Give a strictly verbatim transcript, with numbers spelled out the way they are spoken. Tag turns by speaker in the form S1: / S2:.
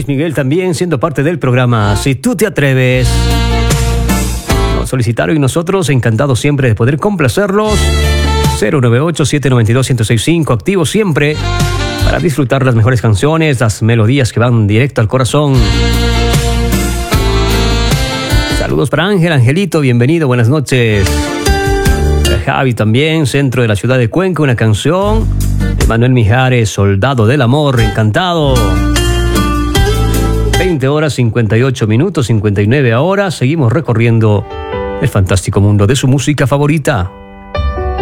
S1: Luis Miguel también siendo parte del programa Si Tú Te Atreves. Nos solicitaron y nosotros encantados siempre de poder complacerlos. Cero nueve ocho, siete nueve dos, uno cero seis cinco, activo siempre para disfrutar las mejores canciones, las melodías que van directo al corazón. Saludos para Ángel, Angelito, bienvenido, buenas noches. Para Javi también, centro de la ciudad de Cuenca, una canción de Manuel Mijares, Soldado del Amor, encantado. veinte horas, cincuenta y ocho minutos, cincuenta y nueve ahora, seguimos recorriendo el fantástico mundo de su música favorita.